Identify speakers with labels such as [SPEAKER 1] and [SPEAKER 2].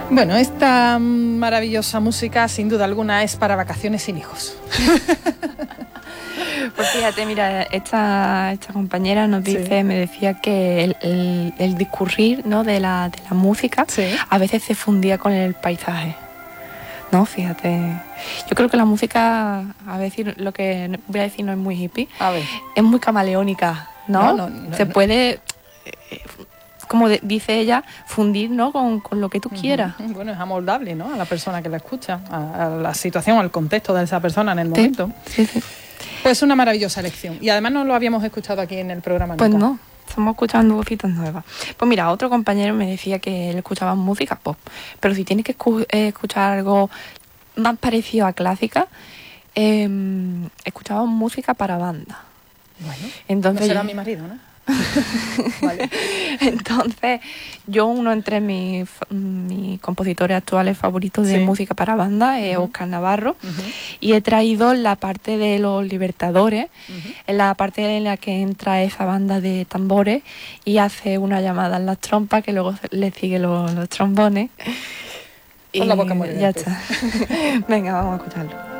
[SPEAKER 1] Bueno, esta maravillosa música sin duda alguna es para vacaciones sin hijos.
[SPEAKER 2] Pues fíjate, mira, esta compañera nos dice, me decía que el discurrir, ¿no?, de la música a veces se fundía con el paisaje. No, fíjate. Yo creo que la música, a veces lo que voy a decir no es muy hippie, es muy camaleónica, ¿no? Se puede, como dice ella, fundir, ¿no?, con lo que tú quieras.
[SPEAKER 1] Bueno, es amoldable, ¿no?, a la persona que la escucha, a la situación, al contexto de esa persona en el momento. Sí. Pues una maravillosa lección. Y además no lo habíamos escuchado aquí en el programa.
[SPEAKER 2] Pues no. Estamos escuchando voces nuevas. Pues mira, otro compañero me decía que él escuchaba música pop, pero si tienes que escuchar algo más parecido a clásica, escuchaba música para banda.
[SPEAKER 1] Bueno,
[SPEAKER 2] entonces,
[SPEAKER 1] no será mi marido, ¿no?
[SPEAKER 2] Vale. Entonces, yo uno entre mis compositores actuales favoritos de música para banda es Óscar Navarro, y he traído la parte de los Libertadores, en la parte en la que entra esa banda de tambores y hace una llamada en las trompas que luego le sigue los trombones.
[SPEAKER 1] Con la boca muy
[SPEAKER 2] ya está. Venga, vamos a escucharlo.